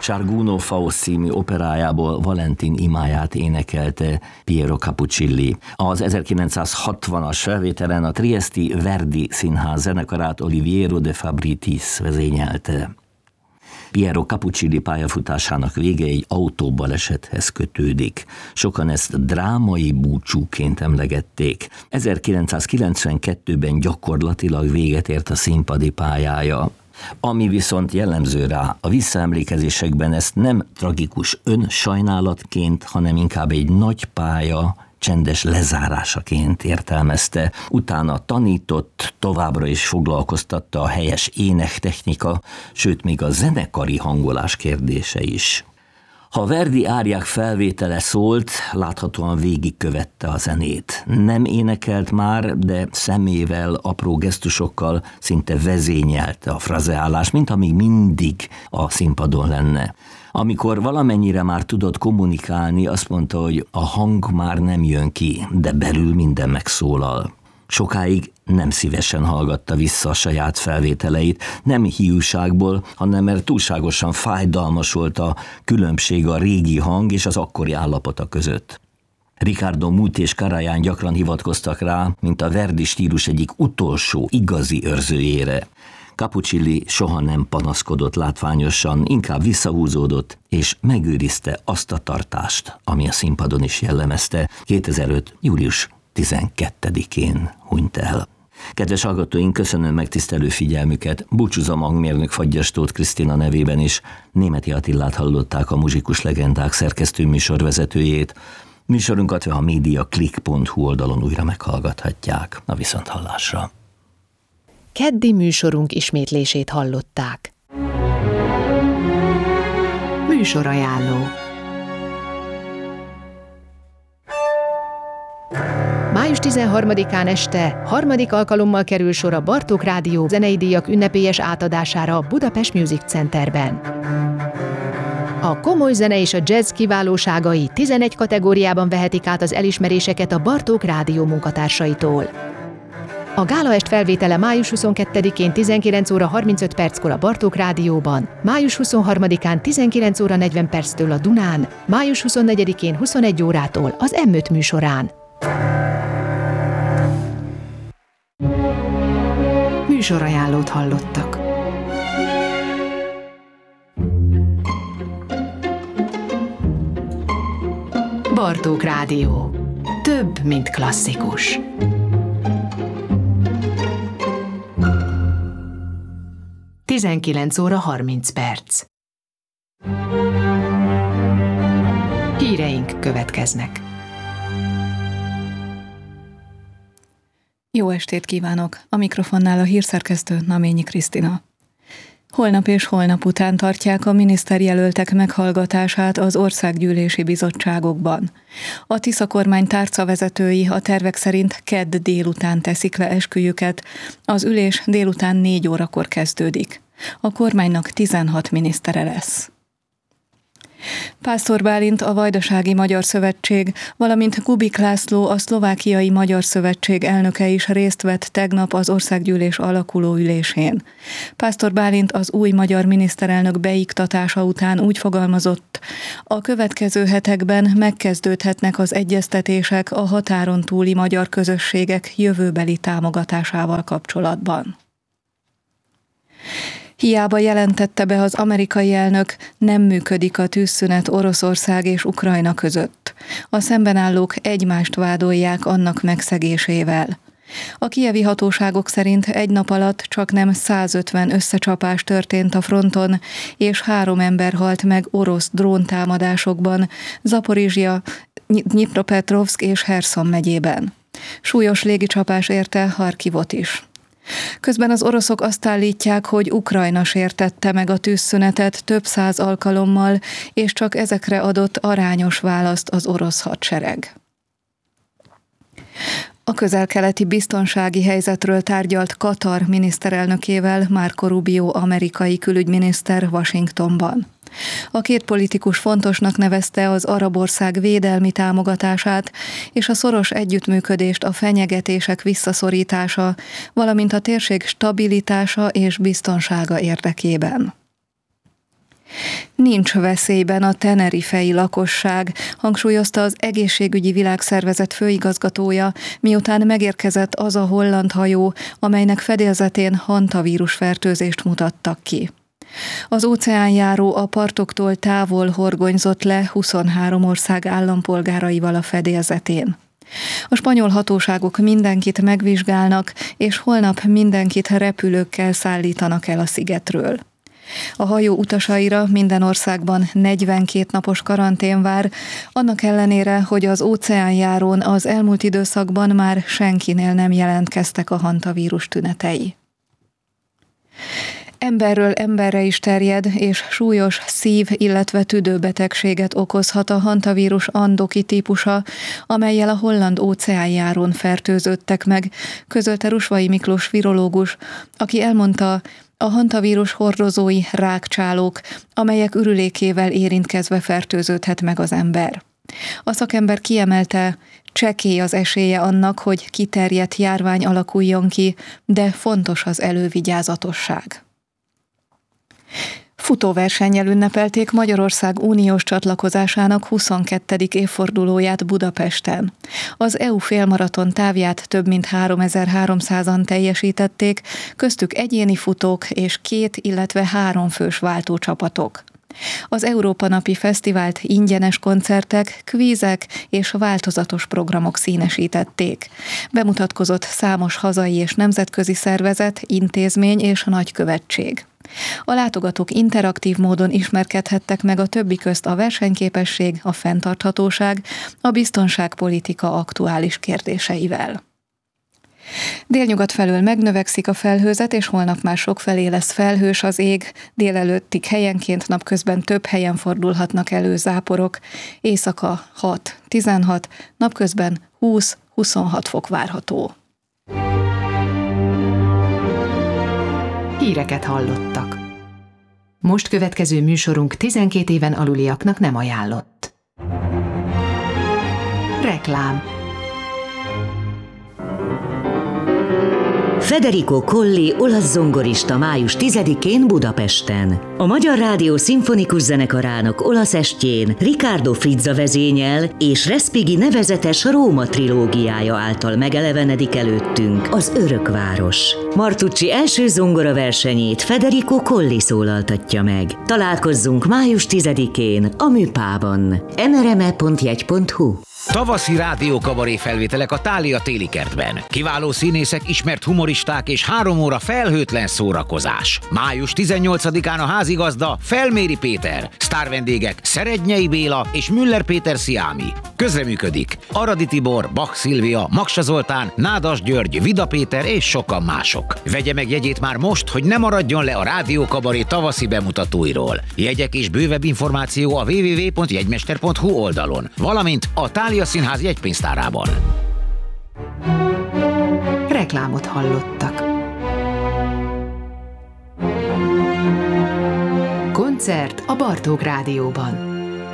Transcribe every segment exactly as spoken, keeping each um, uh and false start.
Sciarguno Faust című operájából Valentin imáját énekelte Piero Capuccilli. Az ezerkilencszázhatvanas felvételen a trieszti Verdi Színház zenekarát Oliviero de Fabritis vezényelte. Piero Capuccilli pályafutásának vége egy autóbalesethez kötődik. Sokan ezt drámai búcsúként emlegették. ezerkilencszázkilencvenkettőben gyakorlatilag véget ért a színpadi pályája. Ami viszont jellemző rá, a visszaemlékezésekben ezt nem tragikus önsajnálatként, hanem inkább egy nagy pálya csendes lezárásaként értelmezte. Utána tanított, továbbra is foglalkoztatta a helyes énektechnika, sőt még a zenekari hangolás kérdése is. Ha Verdi áriák felvétele szólt, láthatóan végigkövette a zenét. Nem énekelt már, de szemével, apró gesztusokkal szinte vezényelte a frazeálást, mint amíg mindig a színpadon lenne. Amikor valamennyire már tudott kommunikálni, azt mondta, hogy a hang már nem jön ki, de belül minden megszólal. Sokáig nem szívesen hallgatta vissza a saját felvételeit, nem hiúságból, hanem mert túlságosan fájdalmas volt a különbség a régi hang és az akkori állapota között. Riccardo Muti és Karajan gyakran hivatkoztak rá, mint a Verdi stílus egyik utolsó igazi őrzőjére. Capuccilli soha nem panaszkodott látványosan, inkább visszahúzódott, és megőrizte azt a tartást, ami a színpadon is jellemezte. kétezer-öt. július tizenkettedikén hunyt el. Kedves hallgatóink, köszönöm megtisztelő figyelmüket. Búcsúzom a hangmérnök Fagyas Tóth Krisztina nevében is. Németi Attilát hallották, a Muzsikus Legendák szerkesztő műsorvezetőjét. Műsorunkat a mediaclick pont hu oldalon újra meghallgathatják. A viszonthallásra. Keddi műsorunk ismétlését hallották. Műsorajánló. május tizenharmadikán este harmadik alkalommal kerül sor a Bartók Rádió zenei díjak ünnepélyes átadására a Budapest Music Centerben. A komoly zene és a jazz kiválóságai tizenegy kategóriában vehetik át az elismeréseket a Bartók Rádió munkatársaitól. A gálaest felvétele május huszonkettedikén tizenkilenc óra harmincöt perckor a Bartók Rádióban, május huszonharmadikán tizenkilenc óra negyven perctől a Dunán, május huszonnegyedikén huszonegy órától az em öt műsorán. Műsorajánlót hallottak. Bartók Rádió. Több, mint klasszikus. tizenkilenc óra harminc perc. Híreink következnek. Jó estét kívánok! A mikrofonnál a hírszerkesztő Naményi Krisztina. Holnap és holnap után tartják a miniszterjelöltek meghallgatását az országgyűlési bizottságokban. A Tisza kormány tárcavezetői a tervek szerint kedd délután teszik le esküjüket, az ülés délután négy órakor kezdődik. A kormánynak tizenhat minisztere lesz. Pásztor Bálint, a Vajdasági Magyar Szövetség, valamint Kubik László, a Szlovákiai Magyar Szövetség elnöke is részt vett tegnap az országgyűlés alakuló ülésén. Pásztor Bálint az új magyar miniszterelnök beiktatása után úgy fogalmazott, a következő hetekben megkezdődhetnek az egyeztetések a határon túli magyar közösségek jövőbeli támogatásával kapcsolatban. Hiába jelentette be az amerikai elnök, nem működik a tűzszünet Oroszország és Ukrajna között. A szembenállók egymást vádolják annak megszegésével. A kijevi hatóságok szerint egy nap alatt csaknem százötven összecsapás történt a fronton, és három ember halt meg orosz dróntámadásokban Zaporizsja, Dnyipropetrovszk és Herszon megyében. Súlyos légicsapás érte Harkivot is. Közben az oroszok azt állítják, hogy Ukrajna sértette meg a tűzszünetet több száz alkalommal, és csak ezekre adott arányos választ az orosz hadsereg. A közel-keleti biztonsági helyzetről tárgyalt Katar miniszterelnökével Marco Rubio amerikai külügyminiszter Washingtonban. A két politikus fontosnak nevezte az arab ország védelmi támogatását és a szoros együttműködést a fenyegetések visszaszorítása, valamint a térség stabilitása és biztonsága érdekében. Nincs veszélyben a tenerifei lakosság, hangsúlyozta az Egészségügyi Világszervezet főigazgatója, miután megérkezett az a holland hajó, amelynek fedélzetén hantavírus fertőzést mutattak ki. Az óceánjáró a partoktól távol horgonyzott le huszonhárom ország állampolgáraival a fedélzetén. A spanyol hatóságok mindenkit megvizsgálnak, és holnap mindenkit repülőkkel szállítanak el a szigetről. A hajó utasaira minden országban negyvenkét napos karantén vár, annak ellenére, hogy az óceánjárón az elmúlt időszakban már senkinél nem jelentkeztek a hantavírus tünetei. Emberről emberre is terjed, és súlyos szív-, illetve tüdőbetegséget okozhat a hantavírus andoki típusa, amellyel a holland óceánjárón fertőződtek meg, közölte Rusvai Miklós virológus, aki elmondta, a hantavírus hordozói rákcsálók, amelyek ürülékével érintkezve fertőződhet meg az ember. A szakember kiemelte, csekély az esélye annak, hogy kiterjedt járvány alakuljon ki, de fontos az elővigyázatosság. Futóversennyel ünnepelték Magyarország uniós csatlakozásának huszonkettedik évfordulóját Budapesten. Az é u félmaraton távját több mint háromezer-háromszázan teljesítették, köztük egyéni futók és két, illetve három fős váltócsapatok. Az Európa Napi Fesztivált ingyenes koncertek, kvízek és változatos programok színesítették. Bemutatkozott számos hazai és nemzetközi szervezet, intézmény és nagykövetség. A látogatók interaktív módon ismerkedhettek meg a többi közt a versenyképesség, a fenntarthatóság, a biztonságpolitika aktuális kérdéseivel. Délnyugat felől megnövekszik a felhőzet, és holnap már sokfelé lesz felhős az ég, délelőttig helyenként, napközben több helyen fordulhatnak elő záporok, éjszaka hat-tizenhat, napközben húsz-huszonhat fok várható. Híreket hallottak. Most következő műsorunk tizenkét éven aluliaknak nem ajánlott. Reklám. Federico Colli olasz zongorista május tizedikén Budapesten. A Magyar Rádió Szimfonikus Zenekarának olasz estjén Riccardo Frizza vezényel és Respighi nevezetes Róma trilógiája által megelevenedik előttünk az Örökváros. Martucci első zongoraversenyét Federico Colli szólaltatja meg. Találkozzunk május tizedikén a Műpában. en er em e pont jegy pont hu. Tavaszi rádiókabaré felvételek a Thália téli kertben. Kiváló színészek, ismert humoristák és három óra felhőtlen szórakozás. május tizennyolcadikán a házigazda Felméri Péter, sztárvendégek Szerednyei Béla és Müller Péter Sziámi. Közreműködik Aradi Tibor, Bach Szilvia, Maksa Zoltán, Nádas György, Vida Péter és sokan mások. Vegye meg jegyét már most, hogy ne maradjon le a rádiókabaré tavaszi bemutatóiról. Jegyek és bővebb információ a double-u double-u double-u pont jegymester pont hu oldalon, valamint a Thália Színház jegypénztárában. Reklámot hallottak. Koncert a Bartók Rádióban.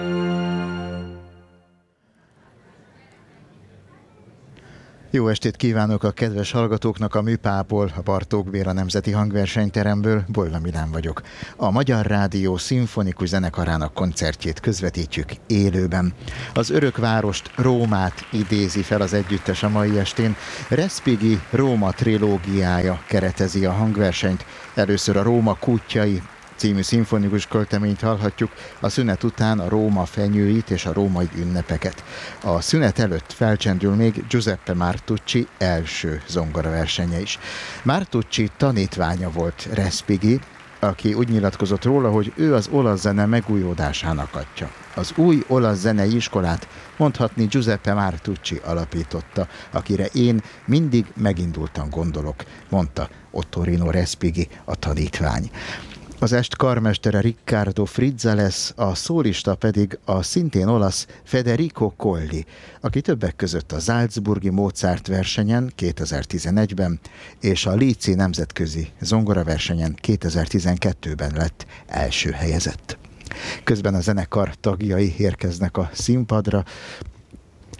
Jó estét kívánok a kedves hallgatóknak a Műpából, a Bartók Béla Nemzeti Hangversenyteremből, Bolla Milán vagyok. A Magyar Rádió Szimfonikus Zenekarának koncertjét közvetítjük élőben. Az Örökvárost, Rómát idézi fel az együttes a mai estén. Respighi Róma trilógiája keretezi a hangversenyt. Először a Róma kútjai című szimfonikus költeményt hallhatjuk, a szünet után a Róma fenyőit és a római ünnepeket. A szünet előtt felcsendül még Giuseppe Martucci első zongoraversenye is. Martucci tanítványa volt Respighi, aki úgy nyilatkozott róla, hogy ő az olasz zene megújódásának atya. Az új olasz zenei iskolát mondhatni Giuseppe Martucci alapította, akire én mindig megindultan gondolok, mondta Ottorino Respighi, a tanítvány. Az est karmestere Riccardo Frizza lesz, a szólista pedig a szintén olasz Federico Colli, aki többek között a Salzburgi Mozart versenyen kétezer-tizenegyben és a Líci nemzetközi zongoraversenyen kétezer-tizenkettőben lett első helyezett. Közben a zenekar tagjai érkeznek a színpadra,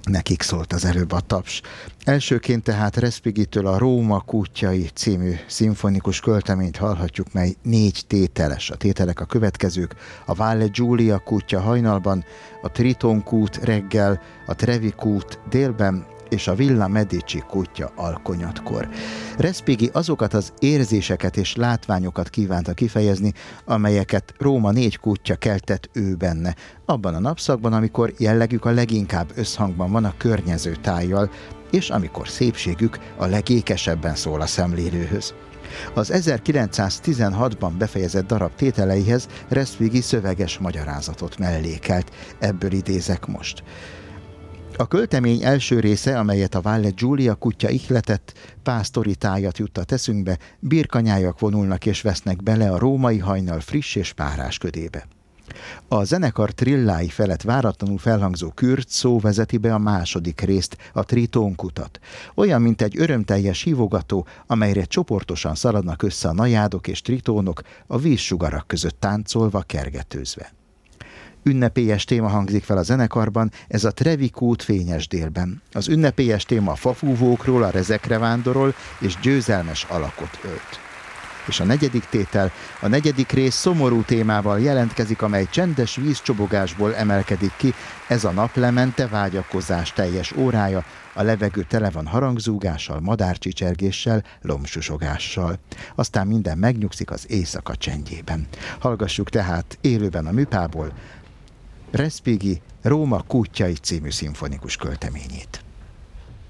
Nekik szólt az előbb a taps. Elsőként tehát Respighi-től a Róma kútjai című szimfonikus költeményt hallhatjuk, mely négy tételes. A tételek a következők: a Valle Giulia kútja hajnalban, a Triton kút reggel, a Trevi kút délben, és a Villa Medici kútja alkonyatkor. Respighi azokat az érzéseket és látványokat kívánta kifejezni, amelyeket Róma négy kútja keltett ő benne, abban a napszakban, amikor jellegük a leginkább összhangban van a környező tájjal, és amikor szépségük a legékesebben szól a szemlélőhöz. Az ezerkilencszáztizenhatban befejezett darab tételeihez Respighi szöveges magyarázatot mellékelt, ebből idézek most. A költemény első része, amelyet a Valle Giulia kútja ihletett, pásztori tájat juttat eszünkbe, birkanyájak vonulnak és vesznek bele a római hajnal friss és párás ködébe. A zenekar trillái felett váratlanul felhangzó kürt szó vezeti be a második részt, a tritónkutat. Olyan, mint egy örömteljes hívogató, amelyre csoportosan szaladnak össze a najádok és tritónok, a vízsugarak között táncolva, kergetőzve. Ünnepélyes téma hangzik fel a zenekarban, ez a Trevi kút fényes délben. Az ünnepélyes téma a fafúvókról, a rezekre vándorol, és győzelmes alakot ölt. És a negyedik tétel, a negyedik rész szomorú témával jelentkezik, amely csendes vízcsobogásból emelkedik ki, ez a naplemente vágyakozás teljes órája, a levegő tele van harangzúgással, madárcsicsergéssel, lombsusogással. Aztán minden megnyugszik az éjszaka csendjében. Hallgassuk tehát élőben a műpából Respighi Róma kútjai című szimfonikus költeményét.